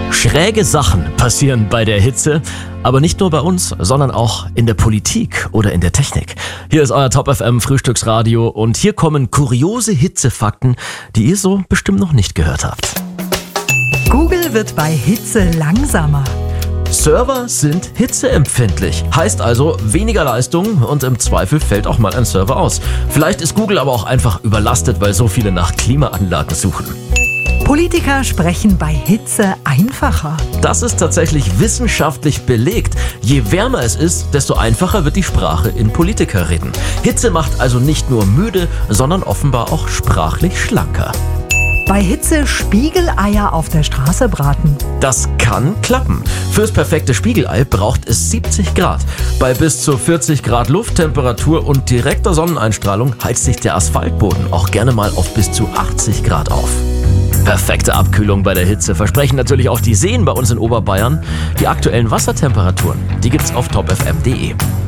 Schräge Sachen passieren bei der Hitze, aber nicht nur bei uns, sondern auch in der Politik oder in der Technik. Hier ist euer Top FM Frühstücksradio und hier kommen kuriose Hitzefakten, die ihr so bestimmt noch nicht gehört habt. Google wird bei Hitze langsamer. Server sind hitzeempfindlich. Heißt also weniger Leistung und im Zweifel fällt auch mal ein Server aus. Vielleicht ist Google aber auch einfach überlastet, weil so viele nach Klimaanlagen suchen. Politiker sprechen bei Hitze einfacher. Das ist tatsächlich wissenschaftlich belegt. Je wärmer es ist, desto einfacher wird die Sprache in Politikerreden. Hitze macht also nicht nur müde, sondern offenbar auch sprachlich schlanker. Bei Hitze Spiegeleier auf der Straße braten. Das kann klappen. Fürs perfekte Spiegelei braucht es 70 Grad. Bei bis zu 40 Grad Lufttemperatur und direkter Sonneneinstrahlung heizt sich der Asphaltboden auch gerne mal auf bis zu 80 Grad auf. Perfekte Abkühlung bei der Hitze versprechen natürlich auch die Seen bei uns in Oberbayern. Die aktuellen Wassertemperaturen, die gibt's auf topfm.de.